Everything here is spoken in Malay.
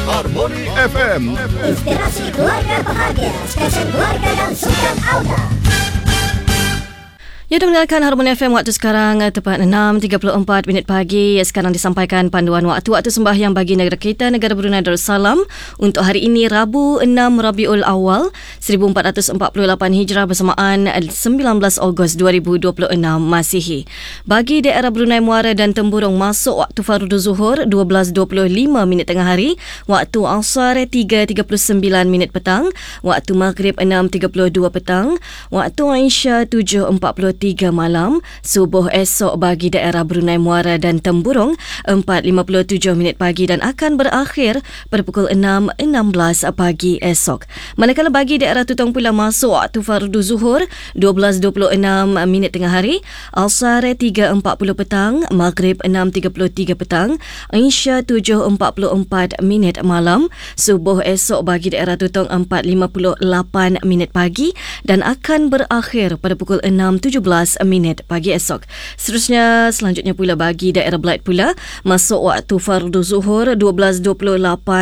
Harmony FM. Inspirasi keluarga bahagia. Stesen keluarga dan sukan Auda. Ya, dah mendengarkan Harmony FM waktu sekarang tepat 6.34 minit pagi. Sekarang disampaikan panduan waktu sembahyang bagi negara kita, negara Brunei Darussalam untuk hari ini Rabu 6 Rabiul Awal 1448 Hijrah bersamaan 19 Ogos 2026 Masihi. Bagi daerah Brunei Muara dan Temburong masuk waktu Fardu Zuhur 12.25 minit tengah hari, waktu Asar 3.39 minit petang, waktu Maghrib 6.32 petang, waktu Isya 7.43 malam, subuh esok bagi daerah Brunei Muara dan Temburong 4.57 minit pagi dan akan berakhir pada pukul 6.16 pagi esok. Manakala bagi daerah Tutong Pula masuk waktu Fardu Zuhur 12.26 minit tengah hari, Asar 3.40 petang, Maghrib 6.33 petang, Isya 7.44 minit malam, subuh esok bagi daerah Tutong 4.58 minit pagi dan akan berakhir pada pukul 6.17 minit pagi esok. Selanjutnya pula bagi daerah Belait pula masuk waktu Fardu Zuhur 12.28